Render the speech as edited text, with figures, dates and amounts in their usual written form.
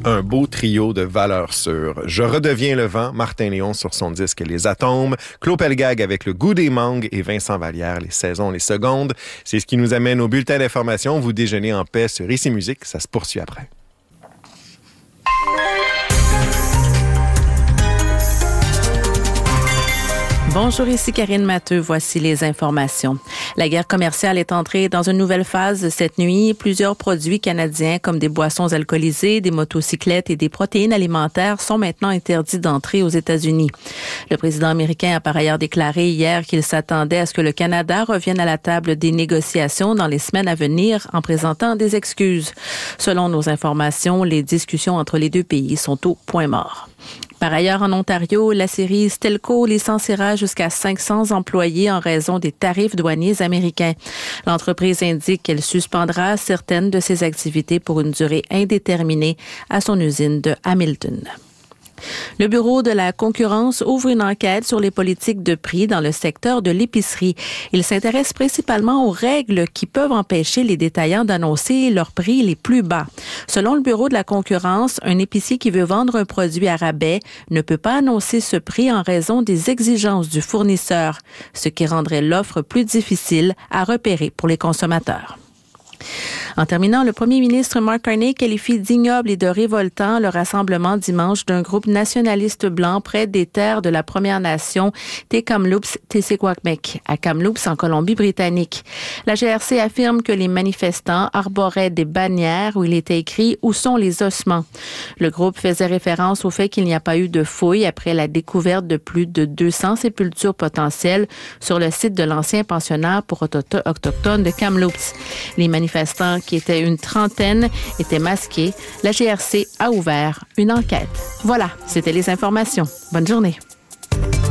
Un beau trio de valeurs sûres. Je redeviens le vent, Martin Léon sur son disque Les Atomes, Claude Pelgag avec Le goût des mangues et Vincent Vallière, Les saisons, les secondes. C'est ce qui nous amène au bulletin d'information. Vous déjeunez en paix sur Ici Musique. Ça se poursuit après. Bonjour, ici Karine Matteux. Voici les informations. La guerre commerciale est entrée dans une nouvelle phase cette nuit. Plusieurs produits canadiens comme des boissons alcoolisées, des motocyclettes et des protéines alimentaires sont maintenant interdits d'entrée aux États-Unis. Le président américain a par ailleurs déclaré hier qu'il s'attendait à ce que le Canada revienne à la table des négociations dans les semaines à venir en présentant des excuses. Selon nos informations, les discussions entre les deux pays sont au point mort. Par ailleurs, en Ontario, la série Stelco licenciera jusqu'à 500 employés en raison des tarifs douaniers américains. L'entreprise indique qu'elle suspendra certaines de ses activités pour une durée indéterminée à son usine de Hamilton. Le Bureau de la concurrence ouvre une enquête sur les politiques de prix dans le secteur de l'épicerie. Il s'intéresse principalement aux règles qui peuvent empêcher les détaillants d'annoncer leurs prix les plus bas. Selon le Bureau de la concurrence, un épicier qui veut vendre un produit à rabais ne peut pas annoncer ce prix en raison des exigences du fournisseur, ce qui rendrait l'offre plus difficile à repérer pour les consommateurs. En terminant, le premier ministre Mark Carney qualifie d'ignoble et de révoltant le rassemblement dimanche d'un groupe nationaliste blanc près des terres de la Première Nation des Kamloops-Tessé-Quakmek, à Kamloops en Colombie-Britannique. La GRC affirme que les manifestants arboraient des bannières où il était écrit « Où sont les ossements ». Le groupe faisait référence au fait qu'il n'y a pas eu de fouilles après la découverte de plus de 200 sépultures potentielles sur le site de l'ancien pensionnat pour autochtones de Kamloops. Les manifestants, qui étaient une trentaine, étaient masqués. La GRC a ouvert une enquête. Voilà, c'était les informations. Bonne journée.